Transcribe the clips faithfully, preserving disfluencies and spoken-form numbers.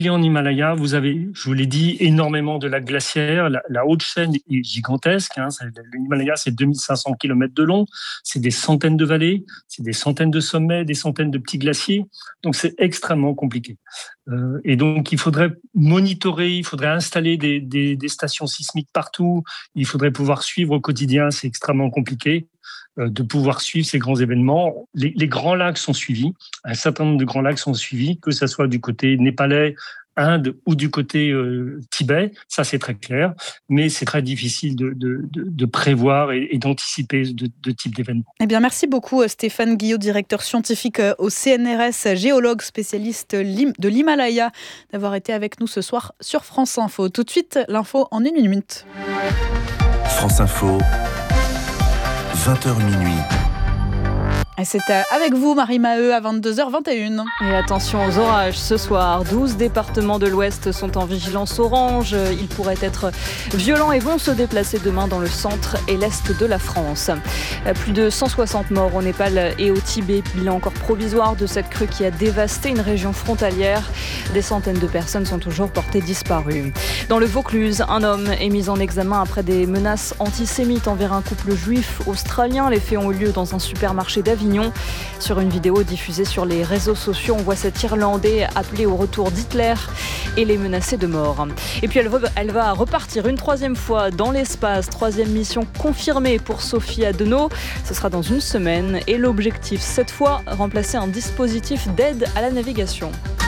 en Himalaya, vous avez, je vous l'ai dit, énormément de lacs glaciaires. La, la haute chaîne est gigantesque. Hein. L'Himalaya, c'est deux mille cinq cents kilomètres de long. C'est des centaines de vallées, c'est des centaines de sommets, des centaines de petits glaciers. Donc, c'est extrêmement compliqué. Euh, et donc, il faudrait monitorer, il faudrait installer des, des, des stations sismiques partout. Il faudrait pouvoir suivre au quotidien. C'est extrêmement compliqué euh, de pouvoir suivre ces grands événements. Les, les grands lacs sont suivis. Un certain nombre de grands lacs sont suivis, que ce soit du côté népalais, Inde ou du côté euh, Tibet, ça c'est très clair, mais c'est très difficile de, de, de, de prévoir et, et d'anticiper de, de type d'événement. Eh bien, merci beaucoup Stéphane Guillot, directeur scientifique au C N R S, géologue spécialiste de l'Himalaya, d'avoir été avec nous ce soir sur France Info. Tout de suite, l'info en une minute. France Info, vingt heures minuit. Et c'est avec vous, Marie Maheu, à vingt-deux heures vingt et une. Et attention aux orages ce soir. douze départements de l'Ouest sont en vigilance orange. Ils pourraient être violents et vont se déplacer demain dans le centre et l'est de la France. Plus de cent soixante morts au Népal et au Tibet. Bilan encore provisoire de cette crue qui a dévasté une région frontalière. Des centaines de personnes sont toujours portées disparues. Dans le Vaucluse, un homme est mis en examen après des menaces antisémites envers un couple juif australien. Les faits ont eu lieu dans un supermarché d'Avignon. Sur une vidéo diffusée sur les réseaux sociaux, on voit cet Irlandais appeler au retour d'Hitler et les menacer de mort. Et puis elle va, elle va repartir une troisième fois dans l'espace. Troisième mission confirmée pour Sophie Adenau. Ce sera dans une semaine. Et l'objectif, cette fois, remplacer un dispositif d'aide à la navigation.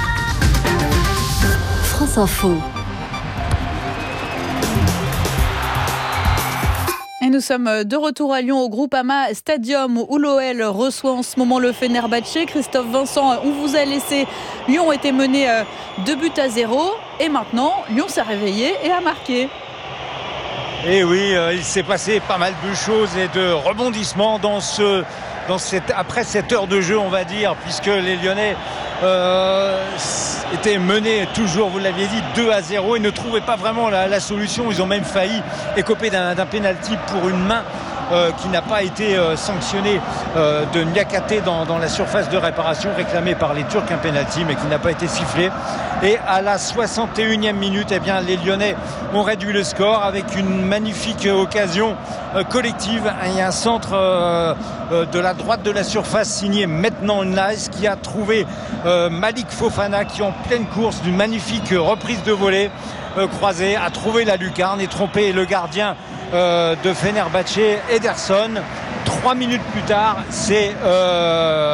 France Info. Et nous sommes de retour à Lyon au Groupama Stadium où l'O L reçoit en ce moment le Fenerbahçe. Christophe Vincent, on vous a laissé. Lyon était mené deux buts à zéro et maintenant Lyon s'est réveillé et a marqué. Et oui, euh, il s'est passé pas mal de choses et de rebondissements dans ce, dans cette, après cette heure de jeu, on va dire, puisque les Lyonnais euh, étaient menés toujours, vous l'aviez dit, deux à zéro et ne trouvaient pas vraiment la, la solution. Ils ont même failli écoper d'un, d'un pénalty pour une main euh, qui n'a pas été euh, sanctionnée euh, de Niakate dans, dans la surface de réparation réclamée par les Turcs, un pénalty, mais qui n'a pas été sifflé. Et à la soixante et unième minute, eh bien, les Lyonnais ont réduit le score avec une magnifique occasion euh, collective. Il y a un centre euh, euh, de la droite de la surface signé maintenant Nice qui a trouvé euh, Malik Fofana qui en pleine course d'une magnifique reprise de volée euh, croisée a trouvé la lucarne et trompé le gardien euh, de Fenerbahçe, Ederson. Trois minutes plus tard, c'est... Euh